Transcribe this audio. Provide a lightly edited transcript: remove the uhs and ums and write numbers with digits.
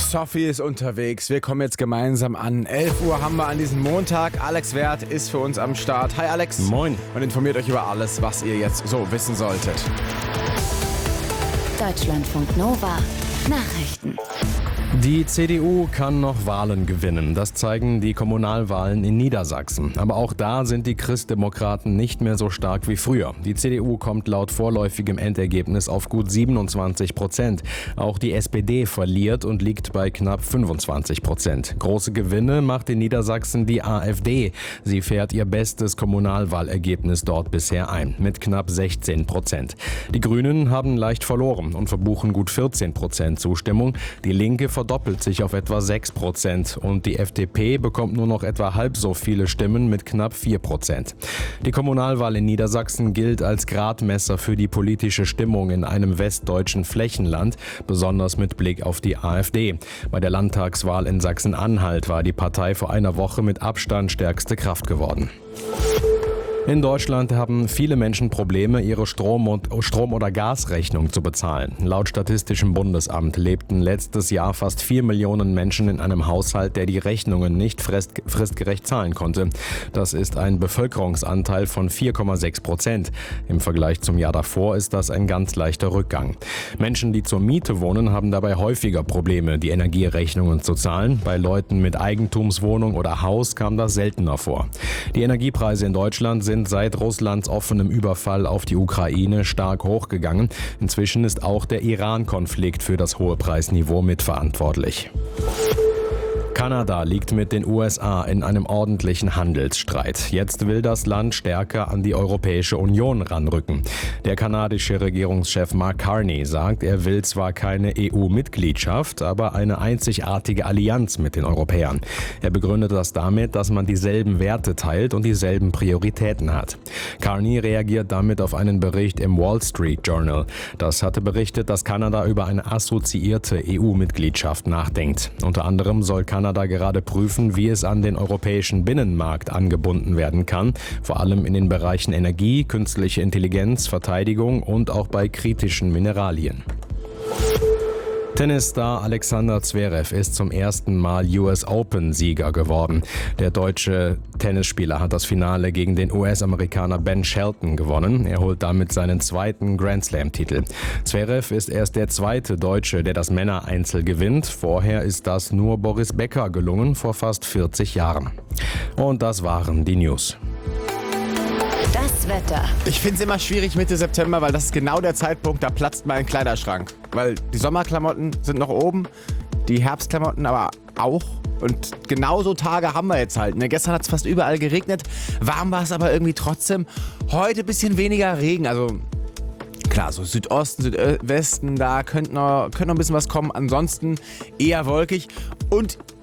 Sophie ist unterwegs. Wir kommen jetzt gemeinsam an. 11 Uhr haben wir an diesem Montag. Alex Werth ist für uns am Start. Hi Alex. Moin. Und informiert euch über alles, was ihr jetzt so wissen solltet. Deutschlandfunk Nova. Nachrichten. Die CDU kann noch Wahlen gewinnen. Das zeigen die Kommunalwahlen in Niedersachsen. Aber auch da sind die Christdemokraten nicht mehr so stark wie früher. Die CDU kommt laut vorläufigem Endergebnis auf gut 27%. Auch die SPD verliert und liegt bei knapp 25%. Große Gewinne macht in Niedersachsen die AfD. Sie fährt ihr bestes Kommunalwahlergebnis dort bisher ein, mit knapp 16%. Die Grünen haben leicht verloren und verbuchen gut 14% Zustimmung. Die Linke verdoppelt sich auf etwa 6% und die FDP bekommt nur noch etwa halb so viele Stimmen mit knapp 4%. Die Kommunalwahl in Niedersachsen gilt als Gradmesser für die politische Stimmung in einem westdeutschen Flächenland, besonders mit Blick auf die AfD. Bei der Landtagswahl in Sachsen-Anhalt war die Partei vor einer Woche mit Abstand stärkste Kraft geworden. In Deutschland haben viele Menschen Probleme, ihre Strom- oder Gasrechnung zu bezahlen. Laut Statistischem Bundesamt lebten letztes Jahr fast 4 Millionen Menschen in einem Haushalt, der die Rechnungen nicht fristgerecht zahlen konnte. Das ist ein Bevölkerungsanteil von 4,6%. Im Vergleich zum Jahr davor ist das ein ganz leichter Rückgang. Menschen, die zur Miete wohnen, haben dabei häufiger Probleme, die Energierechnungen zu zahlen. Bei Leuten mit Eigentumswohnung oder Haus kam das seltener vor. Die Energiepreise in Deutschland sind seit Russlands offenem Überfall auf die Ukraine stark hochgegangen. Inzwischen ist auch der Iran-Konflikt für das hohe Preisniveau mitverantwortlich. Kanada liegt mit den USA in einem ordentlichen Handelsstreit. Jetzt will das Land stärker an die Europäische Union ranrücken. Der kanadische Regierungschef Mark Carney sagt, er will zwar keine EU-Mitgliedschaft, aber eine einzigartige Allianz mit den Europäern. Er begründet das damit, dass man dieselben Werte teilt und dieselben Prioritäten hat. Carney reagiert damit auf einen Bericht im Wall Street Journal. Das hatte berichtet, dass Kanada über eine assoziierte EU-Mitgliedschaft nachdenkt. Unter anderem soll Kanada gerade prüfen, wie es an den europäischen Binnenmarkt angebunden werden kann, vor allem in den Bereichen Energie, künstliche Intelligenz, Verteidigung und auch bei kritischen Mineralien. Tennisstar Alexander Zverev ist zum ersten Mal US Open-Sieger geworden. Der deutsche Tennisspieler hat das Finale gegen den US-Amerikaner Ben Shelton gewonnen. Er holt damit seinen zweiten Grand-Slam-Titel. Zverev ist erst der zweite Deutsche, der das Männereinzel gewinnt. Vorher ist das nur Boris Becker gelungen, vor fast 40 Jahren. Und das waren die News. Das Wetter. Ich finde es immer schwierig Mitte September, weil das ist genau der Zeitpunkt, da platzt mein Kleiderschrank. Weil die Sommerklamotten sind noch oben, die Herbstklamotten aber auch. Und genauso Tage haben wir jetzt halt. Ne? Gestern hat es fast überall geregnet, warm war es aber irgendwie trotzdem. Heute ein bisschen weniger Regen, also klar, so Südosten, Südwesten, da könnte noch ein bisschen was kommen. Ansonsten eher wolkig und